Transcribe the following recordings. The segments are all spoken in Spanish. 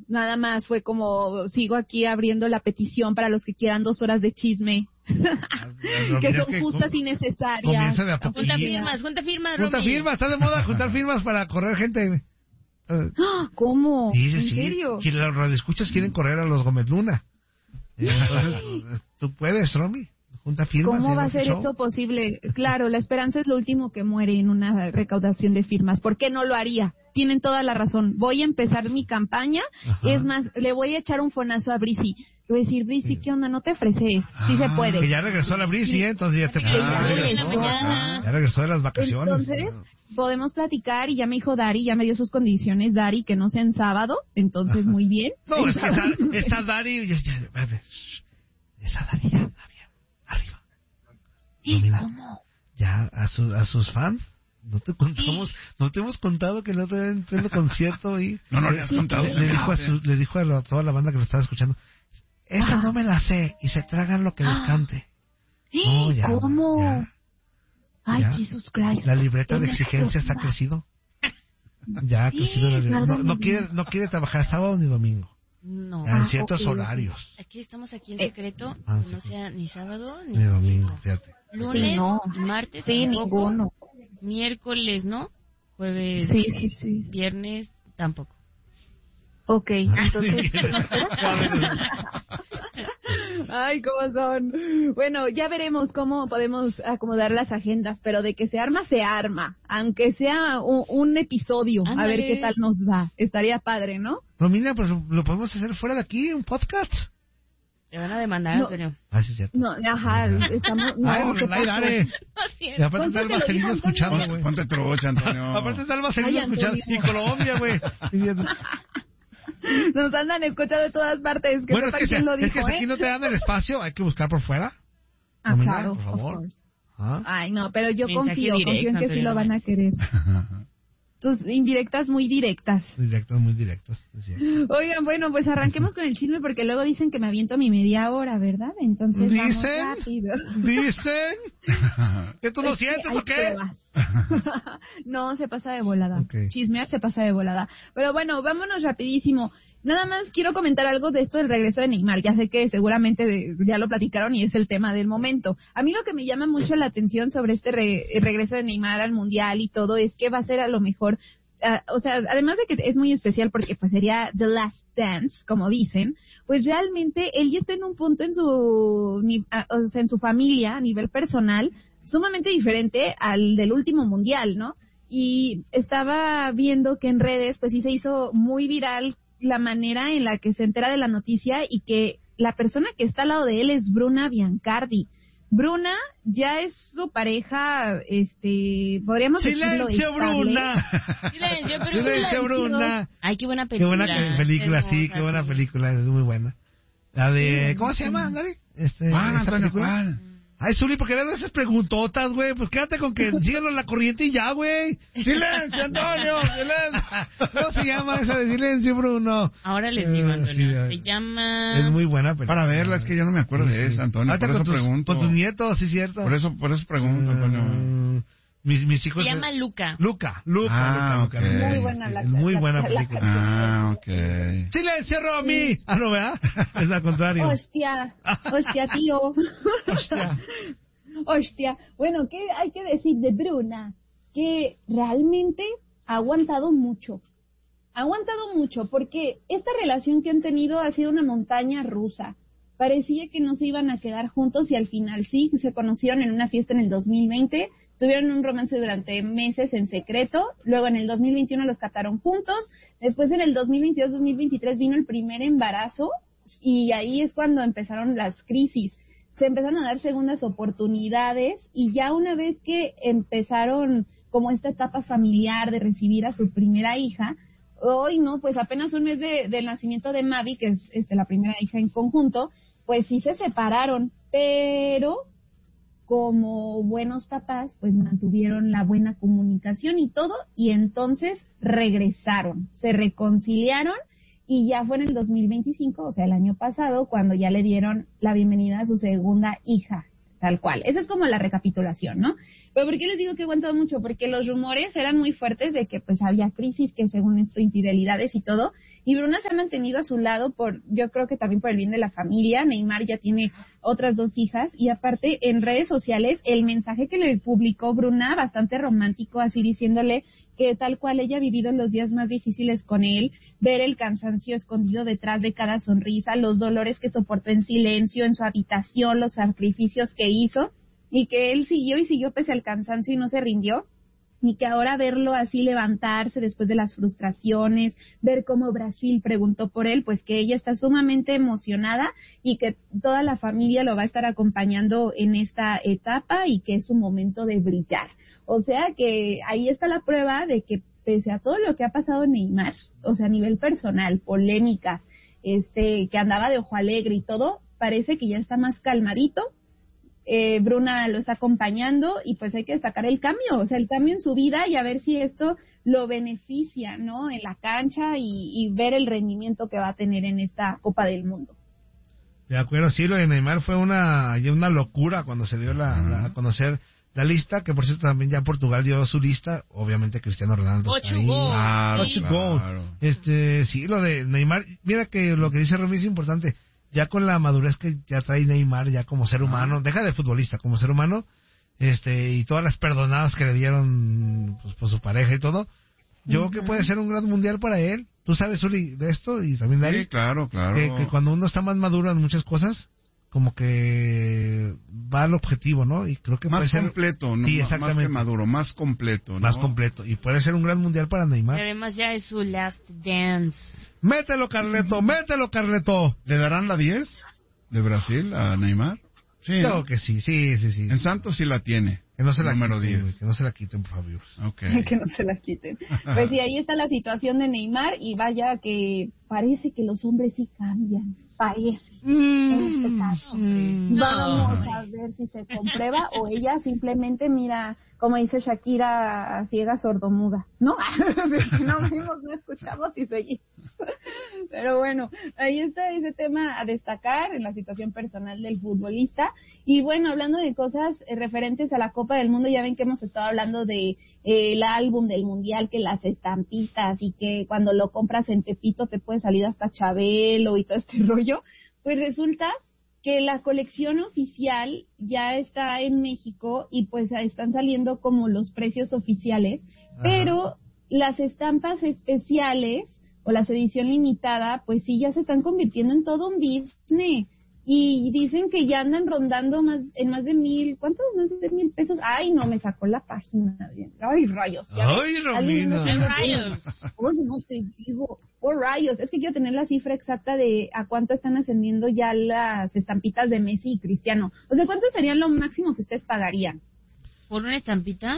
nada más fue como, sigo aquí abriendo la petición para los que quieran 2 horas de chisme. Que son justas y necesarias. Junta firmas, Junta firmas, está de moda juntar firmas para correr gente. ¿Cómo? Sí, ¿En sí. serio? Que los radioescuchas quieren correr a los Gómez Luna. Entonces, tú puedes, Romy. Junta firmas. ¿Cómo va a ser eso posible? Claro, la esperanza es lo último que muere en una recaudación de firmas. ¿Por qué no lo haría? Tienen toda la razón. Voy a empezar mi campaña. Ajá. Es más, le voy a echar un fonazo a Brisi. Le voy a decir, Brisi, ¿qué onda? No te ofreces. Sí se puede. Que ya regresó la Brisi, entonces ya te ya regresó de las vacaciones. Entonces, podemos platicar y ya me dijo Dari, ya me dio sus condiciones, Dari, que no sea en sábado. Entonces, muy bien. No, es que está Dari. Esa Dari ya está bien. Arriba. ¿Y cómo? Ya, a sus fans. No te hemos contado que no te den pleno concierto y... No le has contado. Le dijo a toda la banda que lo estaba escuchando, esta no me la sé, y se tragan lo que les cante. No, ya, ¿cómo? Ya, ay, Jesus Christ. La libreta de exigencias ha crecido. Ya ha crecido la libreta. No quiere trabajar sábado ni domingo. No. En ciertos horarios. Aquí estamos en secreto, no sea ni sábado ni domingo, fíjate. Lunes, martes, ninguno. Miércoles, ¿no? Jueves, sí. Viernes, tampoco. Ok, entonces... Ay, cómo son. Bueno, ya veremos cómo podemos acomodar las agendas, pero de que se arma, aunque sea un episodio, a ver qué tal nos va. Estaría padre, ¿no? Romina, pues lo podemos hacer fuera de aquí, un podcast. Te van a demandar, Antonio. Ah, sí, es cierto. No, ajá, estamos... Dale. Y aparte está el Marcelino escuchando, güey. Ponte trucha, Antonio. Aparte está el Marcelino escuchando. Y Colombia, güey. Nos andan escuchando de todas partes. Bueno, es que si aquí no te dan el espacio, hay que buscar por fuera. Claro, por favor. Ay, no, pero yo confío en que sí lo van a querer. Tus indirectas muy directas. Muy directas. Oigan, bueno, pues arranquemos con el chisme porque luego dicen que me aviento mi media hora, ¿verdad? Entonces vamos rápido. ¿Dicen? ¿Que tú lo sientes o qué? No, se pasa de volada. Okay. Chismear se pasa de volada. Pero bueno, vámonos rapidísimo. Nada más quiero comentar algo de esto del regreso de Neymar. Ya sé que seguramente ya lo platicaron y es el tema del momento. A mí lo que me llama mucho la atención sobre este regreso de Neymar al Mundial y todo es que va a ser a lo mejor, o sea, además de que es muy especial porque pues sería The Last Dance, como dicen, pues realmente él ya está en un punto en su familia, a nivel personal, sumamente diferente al del último Mundial, ¿no? Y estaba viendo que en redes pues sí se hizo muy viral la manera en la que se entera de la noticia y que la persona que está al lado de él es Bruna Biancardi. Bruna ya es su pareja, podríamos decirlo. ¡Silencio, Bruna! ¡Silencio, Bruna! Ay, qué buena película. Qué buena película, sí, qué buena película, es muy buena. La de, ¿cómo se llama, Dari? Antonio, ¿cuál? Ay, Zuli, porque le haces preguntotas, güey. Pues quédate con que síganlo en la corriente y ya, güey. ¡Silencio, Antonio! ¡Silencio! ¿Cómo se llama esa de Silencio, Bruno? Ahora les digo, Antonio. Se llama... Es muy buena película. Para verla, es que yo no me acuerdo de esa, Antonio. Por eso pregunto. Con tus nietos, sí, cierto. Por eso pregunto, Antonio. Mis hijos... Se llama Luca. Luca. Okay. Muy buena película. Ok. ¡Silencio, Romy! No, ¿verdad? Es al contrario. Hostia, tío. Hostia. Bueno, ¿qué hay que decir de Bruna? Que realmente ha aguantado mucho. Porque esta relación que han tenido ha sido una montaña rusa. Parecía que no se iban a quedar juntos y al final sí, se conocieron en una fiesta en el 2020, tuvieron un romance durante meses en secreto, luego en el 2021 los cataron juntos, después en el 2022-2023 vino el primer embarazo y ahí es cuando empezaron las crisis. Se empezaron a dar segundas oportunidades y ya una vez que empezaron como esta etapa familiar de recibir a su primera hija, hoy no, pues apenas un mes del nacimiento de Mavi, que es la primera hija en conjunto, pues sí se separaron, pero como buenos papás, pues mantuvieron la buena comunicación y todo, y entonces regresaron, se reconciliaron, y ya fue en el 2025, o sea, el año pasado, cuando ya le dieron la bienvenida a su segunda hija, tal cual. Esa es como la recapitulación, ¿no? Pero ¿por qué les digo que he aguantado mucho? Porque los rumores eran muy fuertes de que pues había crisis, que según esto infidelidades y todo, y Bruna se ha mantenido a su lado yo creo que también por el bien de la familia. Neymar ya tiene otras 2 hijas, y aparte en redes sociales el mensaje que le publicó Bruna, bastante romántico, así diciéndole que tal cual ella ha vivido los días más difíciles con él, ver el cansancio escondido detrás de cada sonrisa, los dolores que soportó en silencio en su habitación, los sacrificios que hizo, y que él siguió pese al cansancio y no se rindió, y que ahora verlo así levantarse después de las frustraciones, ver cómo Brasil preguntó por él, pues que ella está sumamente emocionada y que toda la familia lo va a estar acompañando en esta etapa y que es su momento de brillar. O sea que ahí está la prueba de que pese a todo lo que ha pasado en Neymar, o sea, a nivel personal, polémicas, que andaba de ojo alegre y todo, parece que ya está más calmadito. Bruna lo está acompañando y pues hay que destacar el cambio, o sea, el cambio en su vida, y a ver si esto lo beneficia, ¿no?, en la cancha y ver el rendimiento que va a tener en esta Copa del Mundo. De acuerdo, sí, lo de Neymar fue una locura cuando se dio a conocer la lista, que por cierto también ya Portugal dio su lista, obviamente Cristiano Ronaldo está ahí. 8 goles. Sí, lo de Neymar, mira que lo que dice Romy es importante. Ya con la madurez que ya trae Neymar, ya como ser humano, deja de futbolista, como ser humano, y todas las perdonadas que le dieron pues, por su pareja y todo, yo creo que puede ser un gran mundial para él. Tú sabes, Uli, de esto, y también Dari. Sí, claro. Que cuando uno está más maduro en muchas cosas, como que va al objetivo, ¿no? Y creo que más puede ser completo, ¿no? Sí, exactamente. Más que maduro, más completo, ¿no? Más completo, y puede ser un gran mundial para Neymar. Y además ya es su last dance. Mételo, Carleto. ¿Le darán la 10 de Brasil a Neymar? Sí. Creo que sí. En Santos sí la tiene. Que no se la número quiten, 10. Que no se la quiten, por favor. Okay. Que no se la quiten. Pues sí, ahí está la situación de Neymar, y vaya que parece que los hombres sí cambian. Parece. En este caso. Vamos a ver si se comprueba o ella simplemente mira, como dice Shakira, ciega sordomuda, ¿no? No vimos, no escuchamos y seguimos. Pero bueno, ahí está ese tema a destacar en la situación personal del futbolista. Y bueno, hablando de cosas referentes a la Copa del Mundo, ya ven que hemos estado hablando de el álbum del Mundial, que las estampitas, y que cuando lo compras en Tepito te puede salir hasta Chabelo y todo este rollo. Pues resulta que la colección oficial ya está en México y pues están saliendo como los precios oficiales. Ajá. Pero las estampas especiales o las edición limitada, pues sí, ya se están convirtiendo en todo un business. Y dicen que ya andan rondando más de 1,000, ¿cuántos? Más de 1,000 pesos. Ay, no, me sacó la página. Ay, rayos. Ay, Romina. Rayos. Oh, no te digo. Oh, rayos. Es que quiero tener la cifra exacta de a cuánto están ascendiendo ya las estampitas de Messi y Cristiano. O sea, ¿cuánto sería lo máximo que ustedes pagarían? ¿Por una estampita?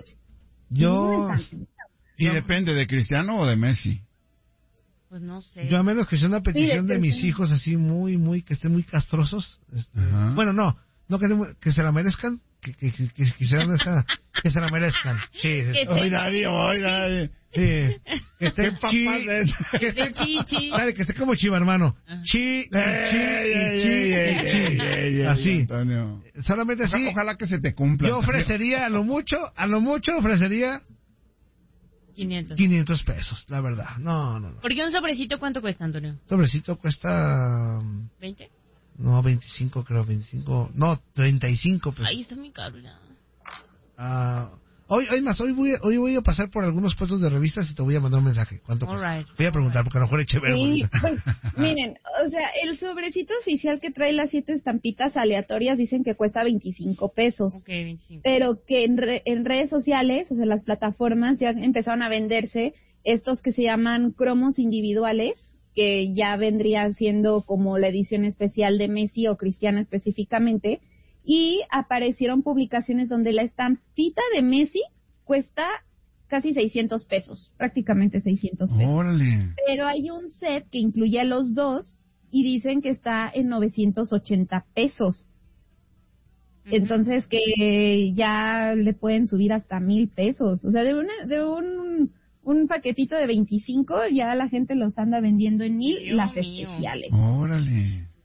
Y depende de Cristiano o de Messi. Pues no sé. Yo, a menos que sea una petición de mis hijos así que estén muy castrosos. Bueno, no que se la merezcan, que se la merezcan. Sí. Oiga. Sí. Que esté chichi. Dale, que esté como Chiva, hermano. Chi. Así. Antonio. Solamente así. Ojalá que se te cumpla. Yo ofrecería a lo mucho ofrecería 500 pesos, la verdad. No. Porque un sobrecito, ¿cuánto cuesta, Antonio? Un sobrecito cuesta... ¿20? No, 25 creo, 25... No, 35 pesos. Ahí está muy caro ya. Hoy voy a pasar por algunos puestos de revistas y te voy a mandar un mensaje. ¿Cuánto cuesta? Right. Voy a preguntar, porque a lo mejor eché ver. Sí, pues, miren, o sea, el sobrecito oficial que trae las 7 estampitas aleatorias dicen que cuesta 25 pesos. Ok, 25. Pero que en redes sociales, o sea, las plataformas ya empezaron a venderse estos que se llaman cromos individuales, que ya vendrían siendo como la edición especial de Messi o Cristiano específicamente. Y aparecieron publicaciones donde la estampita de Messi cuesta casi 600 pesos, prácticamente 600 pesos. ¡Órale! Pero hay un set que incluye a los dos y dicen que está en 980 pesos. Entonces que ya le pueden subir hasta 1,000 pesos. O sea, de un paquetito de 25 ya la gente los anda vendiendo en 1,000, las especiales. ¡Órale!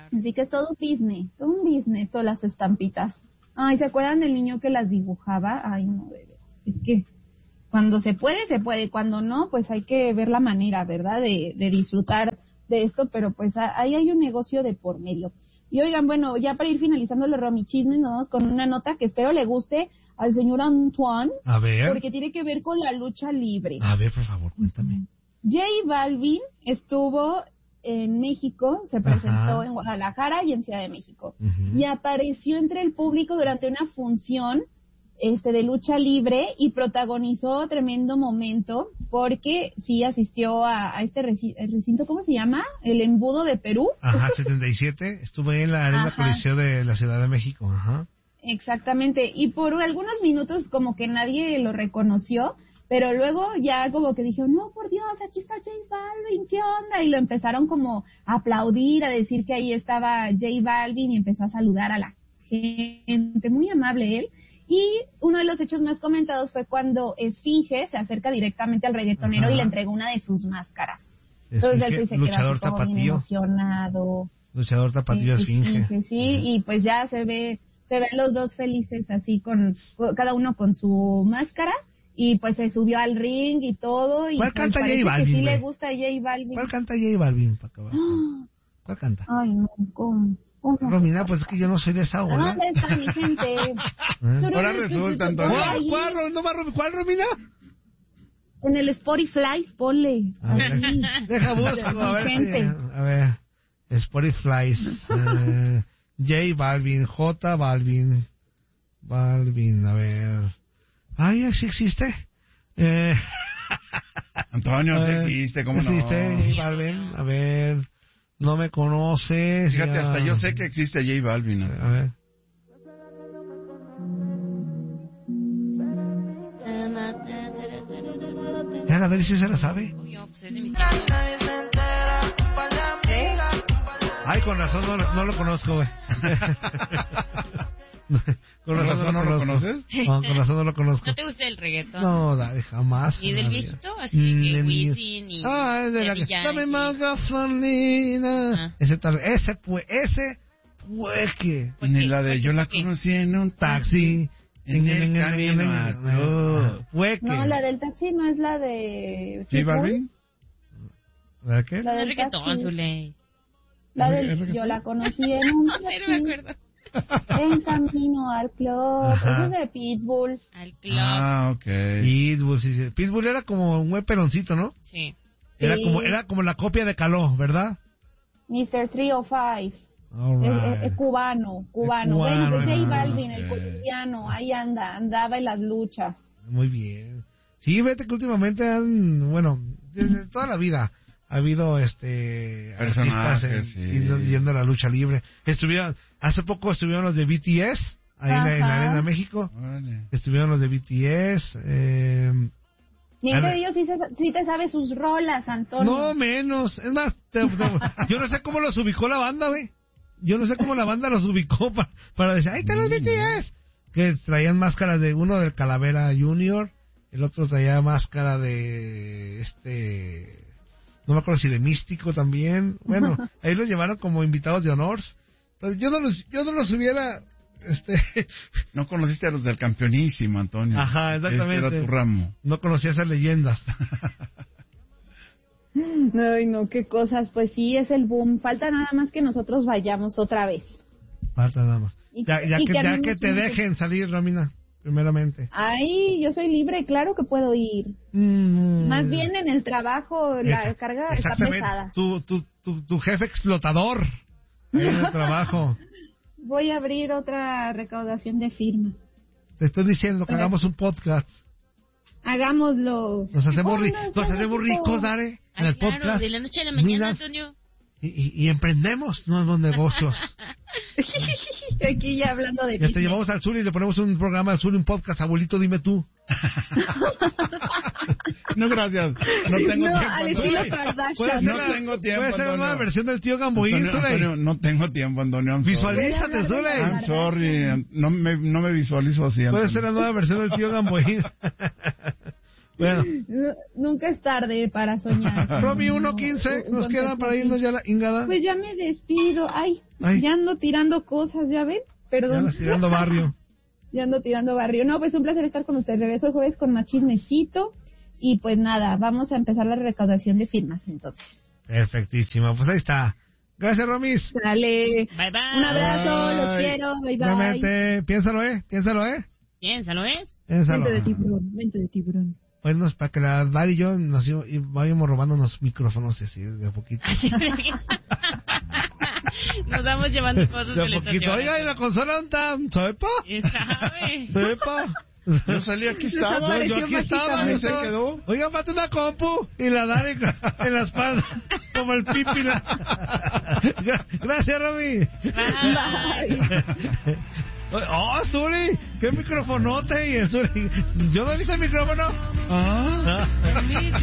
Así que es todo un business, todas las estampitas. Ay, ¿se acuerdan del niño que las dibujaba? Ay, no, de veras. Es que cuando se puede, cuando no, pues hay que ver la manera, ¿verdad? De disfrutar de esto, pero pues ahí hay un negocio de por medio. Y oigan, bueno, ya para ir finalizando los romichismes, nos vamos con una nota que espero le guste al señor Antoine. A ver. Porque tiene que ver con la lucha libre. A ver, por favor, cuéntame. J Balvin estuvo en México, se presentó en Guadalajara y en Ciudad de México. Y apareció entre el público durante una función de lucha libre y protagonizó tremendo momento porque sí asistió a este recinto, ¿cómo se llama? El Embudo de Perú. Ajá, 77, estuve en la Arena Coliseo de la Ciudad de México, ajá. Exactamente, y por algunos minutos como que nadie lo reconoció, pero luego ya como que dijeron, no, por Dios, aquí está J Balvin, ¿qué onda? Y lo empezaron como a aplaudir, a decir que ahí estaba J Balvin y empezó a saludar a la gente, muy amable él. Y uno de los hechos más comentados fue cuando Esfinge se acerca directamente al reggaetonero y le entregó una de sus máscaras. Entonces él se queda como bien emocionado. Luchador tapatío Esfinge. Sí, y pues ya se ven los dos felices así con cada uno con su máscara y pues se subió al ring y todo. Y ¿cuál pues canta J Balvin? Que sí le gusta a J Balvin. ¿Cuál canta J Balvin? ¿Cuál canta? Ay, no, ¿cómo? Romina, pues es que yo no soy de esa hora. ¿Dónde está mi gente? Ahora resulta, Antonio. ¿Cuál, Romina? En el Spotify, ponle. Deja busco, a ver. Spotify. J Balvin, J Balvin, a ver. Ay, ¿sí existe? Antonio, sí existe, ¿cómo no? ¿Existe J Balvin? A ver. No me conoces. Fíjate, hasta yo sé que existe J Balvin. A ver. A ver si se la sabe. Ay, con razón no lo conozco, güey. ¿Con razón no lo conoces? No, con razón no lo conozco. ¿No te gusta el reggaetón? No, Dale, jamás. ¿Y del viejito? Así que Wisin y... es de la que... Dame más gasolina. Ese pueque. Ni la de yo la conocí en un taxi. En el camino. Pueque. No, la del taxi no es la de... ¿J Balvin? ¿La qué? La del reggaetón, Zuley. La del yo la conocí en un taxi. No me acuerdo. En camino al club. Eso es de Pitbull. Al club. Ok. Pitbull, sí. Pitbull era como un buen peloncito, ¿no? Sí. Era como la copia de Caló, ¿verdad? Mr. 305. Right. Es cubano. Bueno, pues J Balvin, el colombiano, ahí andaba en las luchas. Muy bien. Sí, vete que últimamente desde toda la vida ha habido personajes yendo a la lucha libre. Hace poco estuvieron los de BTS ahí en la Arena México. Vale. Estuvieron los de BTS. Bien que Dios sí te sabe sus rolas, Antonio. No menos, es más, yo no sé cómo los ubicó la banda, güey. Yo no sé cómo la banda los ubicó para decir, ahí están los BTS. Que traían máscaras de uno del Calavera Junior, el otro traía máscara de no me acuerdo si de Místico también. Bueno, ahí los llevaron como invitados de honor. Pero yo no los hubiera... No conociste a los del campeonísimo, Antonio. Ajá, exactamente. Era tu ramo. No conocía esas leyendas. Ay, no, qué cosas. Pues sí, es el boom. Falta nada más que nosotros vayamos otra vez. Falta nada más. Ya que te dejen salir, Romina, primeramente. Ay, yo soy libre, claro que puedo ir. Más bien en el trabajo la carga está pesada. Tu jefe explotador ahí en el trabajo. Voy a abrir otra recaudación de firmas. Te estoy diciendo que hagamos un podcast. Hagámoslo. Nos hacemos ricos, Dare, en el podcast. De la noche a la mañana, Antonio. Y emprendemos nuevos negocios. Aquí ya hablando de... Ya te llevamos al sur y le ponemos un programa al sur, un podcast, abuelito, dime tú. No, gracias. No tengo tiempo. Al estilo Kardashian. No tengo tiempo, puede ser una versión del tío Gamboín, Antonio, no tengo tiempo, Antonio. Visualízate, Zuley. I'm sorry. No me visualizo así, Antonio. Puede ser la nueva versión del tío Gamboín. Bueno. Nunca es tarde para soñar. Romy, 1:15, nos queda para irnos ya la ingada. Pues ya me despido. Ay, ya ando tirando cosas, ¿ya ven? Perdón. Ya andas tirando barrio. Ya ando tirando barrio. No, pues un placer estar con ustedes. Regreso el jueves con más chismecito. Y pues nada, vamos a empezar la recaudación de firmas entonces. Perfectísimo, pues ahí está. Gracias, Romis. Dale. Bye, bye. Un abrazo, los quiero. Bye, bye. Realmente, piénsalo, Piénsalo, Piénsalo. Mente de tiburón. Bueno, para que la Dari y yo nos vayamos robando unos micrófonos así, de a poquito. Nos vamos llevando cosas de a poquito. Oiga, ¿y la consola está? ¿Sepa? ¿Sepa? Yo salí, aquí estaba. Yo aquí estaba. Ahí se quedó. Oiga, mate una compu. Y la Dari en la espalda. Como el pipi. Gracias, Romy. Bye. Oh, Suri, qué microfonote. Y el Suri, yo no hice el micrófono.